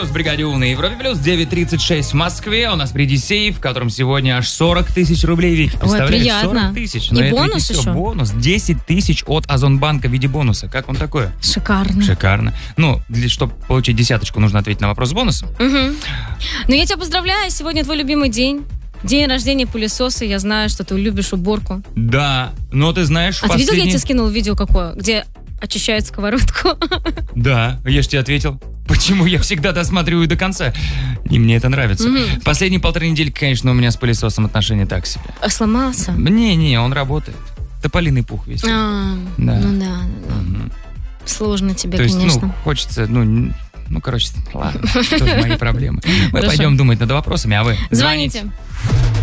в бригаде У на Европе плюс 9:36 в Москве. У нас впереди сейф, в котором сегодня аж 40 тысяч рублей. Вики, представляешь? приятно. 40 тысяч. И бонус еще? Бонус. 10 тысяч от Озонбанка в виде бонуса. Как вам такое? Шикарно. Шикарно. Ну, чтобы получить десяточку, нужно ответить на вопрос с бонусом. Ну, я тебя поздравляю. Сегодня твой любимый день. День рождения пылесоса. Я знаю, что ты любишь уборку. Да, но ты знаешь... А ты видел, я тебе скинул видео какое? Где очищают сковородку? Да, я же тебе ответил. Почему я всегда досматриваю до конца? И мне это нравится. Последние 1,5 недели, конечно, у меня с пылесосом отношения так себе. А сломался? Не, он работает. Тополиный пух весь. Ну да. Сложно тебе, то есть, конечно. хочется, короче, ладно, тоже мои проблемы. Мы пойдем думать над вопросами, а вы Звоните.